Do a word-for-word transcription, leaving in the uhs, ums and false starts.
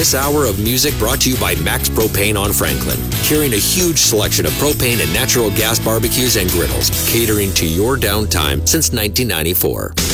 This hour of music brought to you by Max Propane on Franklin, carrying a huge selection of propane and natural gas barbecues and griddles, catering to your downtime since nineteen ninety-four.